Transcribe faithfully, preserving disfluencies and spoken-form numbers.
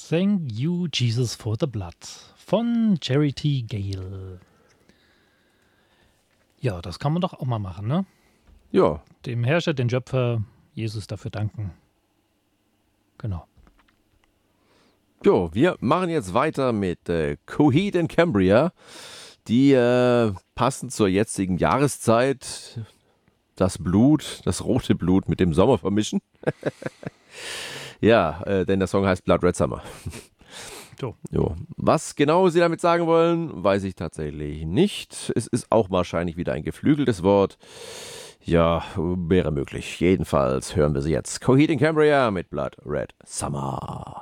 Thank You, Jesus, for the Blood von Charity Gale. Ja, das kann man doch auch mal machen, ne? Ja. Dem Herrscher, den Schöpfer, Jesus dafür danken. Genau. Jo, wir machen jetzt weiter mit äh, Coheed and Cambria, die äh, passend zur jetzigen Jahreszeit das Blut, das rote Blut mit dem Sommer vermischen. Ja, äh, denn der Song heißt Blood Red Summer. So. Jo. Was genau sie damit sagen wollen, weiß ich tatsächlich nicht. Es ist auch wahrscheinlich wieder ein geflügeltes Wort. Ja, wäre möglich. Jedenfalls hören wir sie jetzt. Coheed and Cambria mit Blood Red Summer.